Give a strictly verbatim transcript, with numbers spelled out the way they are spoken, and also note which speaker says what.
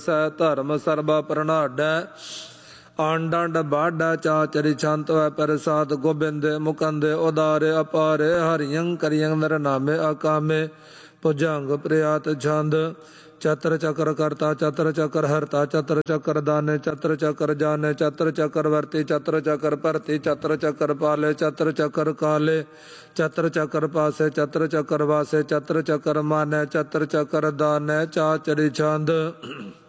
Speaker 1: ਸੈ ਧਰਮ ਸਰਬਾ ਪ੍ਰਣਾਡੈ ਆਂਡੰਡ ਬਾਡਾ ਚਾਚਰੀ ਛੰਤ ਵੈ ਪ੍ਰਸਾਦ ਗੋਬਿੰਦ ਮੁਕੰਦ ਉਦਾਰੇ ਅਪਾਰੇ ਹਰਿਯੰ ਕਰਿਯੰ ਨਰ ਨਾਮੇ ਆਕਾਮੇ ਭੁਜੰਗ ਪ੍ਰਿਆਤ ਛੰਦ ਚਤਰ ਚਕਰ ਕਰਤਾ ਚਤਰ ਚਕਰ ਹਰਤਾ ਚਤਰ ਚਕਰ ਦਾਨੇ ਚਤਰ ਚਕਰ ਜਾਨੇ ਚਤਰ ਚਕਰ ਵਰਤੀ ਚਤਰ ਚਕਰ ਭਰਤੀ ਚਤਰ ਚਕਰ ਪਾਲੇ ਚਤਰ ਚਕਰ ਕਾਲੇ ਚਤਰ ਚਕਰ ਪਾਸੇ ਚਤਰ ਚਕਰ ਵਾਸੇ ਚਤਰ ਚਕਰ ਮਾਨੈ ਚਤਰ ਚਕਰ ਦਾਨੈ ਚਾਚਰੀ ਛੰਦ।